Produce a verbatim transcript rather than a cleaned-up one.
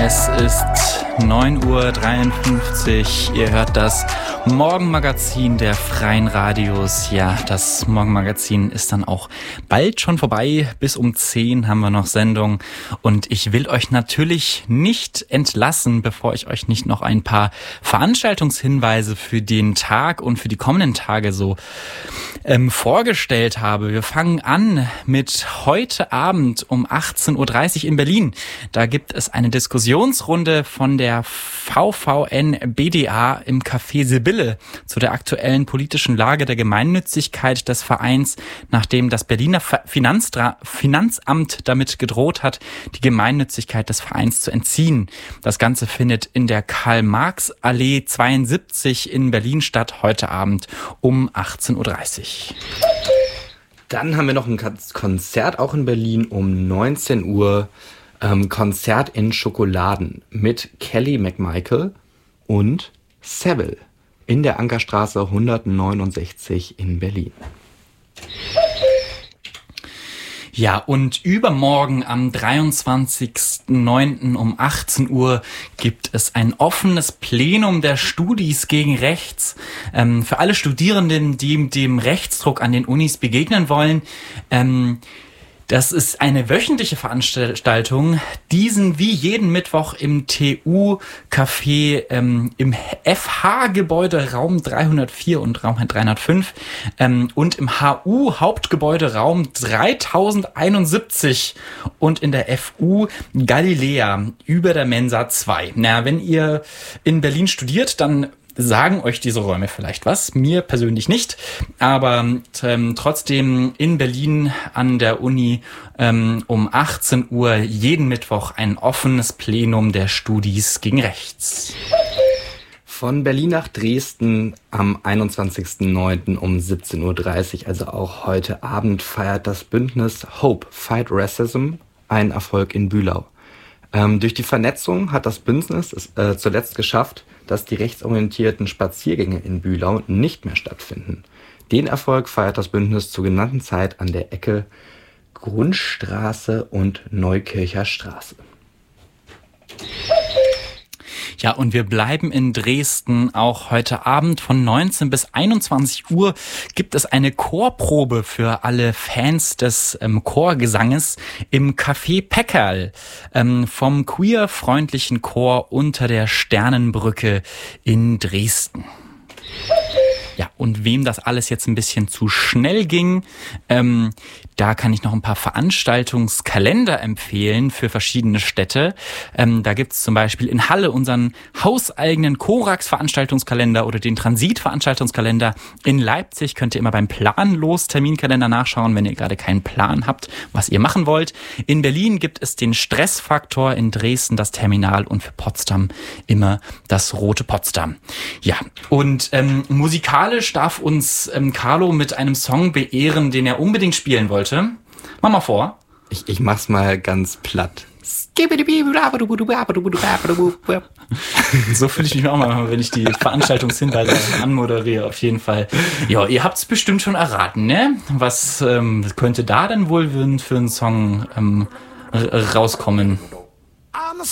Es ist neun Uhr dreiundfünfzig. Ihr hört das Morgenmagazin der Freien Radios. Ja, das Morgenmagazin ist dann auch bald schon vorbei. Bis um zehn haben wir noch Sendung. Und ich will euch natürlich nicht entlassen, bevor ich euch nicht noch ein paar Veranstaltungshinweise für den Tag und für die kommenden Tage so ähm, vorgestellt habe. Wir fangen an mit heute Abend um achtzehn Uhr dreißig in Berlin. Da gibt es eine Diskussionsrunde von der V V N B D A im Café Sibylle zu der aktuellen politischen Lage der Gemeinnützigkeit des Vereins, nachdem das Berliner Finanzdra- Finanzamt damit gedroht hat, die Gemeinnützigkeit des Vereins zu entziehen. Das Ganze findet in der Karl-Marx-Allee zweiundsiebzig in Berlin statt, heute Abend um achtzehn Uhr dreißig. Dann haben wir noch ein Konzert auch in Berlin um neunzehn Uhr. Ähm, Konzert in Schokoladen mit Kelly McMichael und Seville in der Ankerstraße hundertneunundsechzig in Berlin. Ja, und übermorgen am dreiundzwanzigsten neunten um achtzehn Uhr gibt es ein offenes Plenum der Studis gegen Rechts. Ähm, für alle Studierenden, die dem Rechtsdruck an den Unis begegnen wollen. Ähm, Das ist eine wöchentliche Veranstaltung, diesen wie jeden Mittwoch im T U-Café ähm, im F H-Gebäude Raum dreihundertvier und Raum dreihundertfünf ähm, und im H U-Hauptgebäude Raum dreitausendeinundsiebzig und in der F U Galiläa über der Mensa zwei. Na, wenn ihr in Berlin studiert, dann sagen euch diese Räume vielleicht was, mir persönlich nicht, aber ähm, trotzdem in Berlin an der Uni ähm, um achtzehn Uhr jeden Mittwoch ein offenes Plenum der Studis gegen Rechts. Von Berlin nach Dresden am einundzwanzigsten neunten um siebzehn Uhr dreißig, also auch heute Abend, feiert das Bündnis Hope Fight Racism einen Erfolg in Bühlau. Ähm, durch die Vernetzung hat das Bündnis es äh, zuletzt geschafft, dass die rechtsorientierten Spaziergänge in Bühlau nicht mehr stattfinden. Den Erfolg feiert das Bündnis zur genannten Zeit an der Ecke Grundstraße und Neukircher Straße. Ja, und wir bleiben in Dresden. Auch heute Abend von neunzehn bis einundzwanzig Uhr gibt es eine Chorprobe für alle Fans des ähm, Chorgesanges im Café Peckerl ähm, vom queer-freundlichen Chor unter der Sternenbrücke in Dresden. Ja, und wem das alles jetzt ein bisschen zu schnell ging, ähm, da kann ich noch ein paar Veranstaltungskalender empfehlen für verschiedene Städte. Ähm, da gibt's zum Beispiel in Halle unseren hauseigenen Korax-Veranstaltungskalender oder den Transit-Veranstaltungskalender. In Leipzig könnt ihr immer beim Planlos-Terminkalender nachschauen, wenn ihr gerade keinen Plan habt, was ihr machen wollt. In Berlin gibt es den Stressfaktor, in Dresden das Terminal und für Potsdam immer das Rote Potsdam. Ja, und ähm, musikalisch darf uns ähm, Carlo mit einem Song beehren, den er unbedingt spielen wollte. Mach mal vor. Ich, ich mach's mal ganz platt. So fühle ich mich auch mal, wenn ich die Veranstaltungshinweise anmoderiere, auf jeden Fall. Ja, ihr habt's bestimmt schon erraten, ne? Was ähm, könnte da denn wohl für einen Song ähm, rauskommen? I'm a